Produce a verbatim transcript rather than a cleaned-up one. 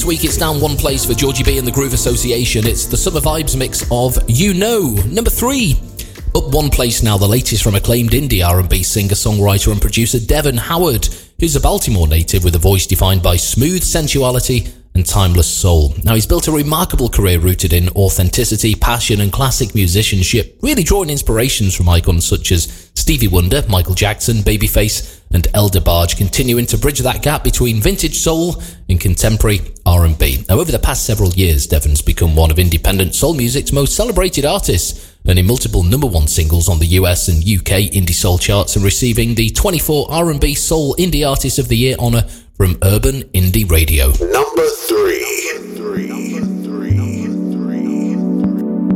week it's down one place for Georgie B and the Groove Association. It's the Summer Vibes mix of You Know. Number three. Up one place now, the latest from acclaimed indie R and B singer, songwriter and producer Devon Howard, who's a Baltimore native with a voice defined by smooth sensuality and timeless soul. Now, he's built a remarkable career rooted in authenticity, passion and classic musicianship, really drawing inspirations from icons such as Stevie Wonder, Michael Jackson, Babyface and El DeBarge, continuing to bridge that gap between vintage soul and contemporary R and B. Now, over the past several years, Devon's become one of independent soul music's most celebrated artists, earning multiple number one singles on the U S and U K indie soul charts and receiving the twenty-four R and B Soul Indie Artist of the Year honour from Urban Indie Radio. Number three.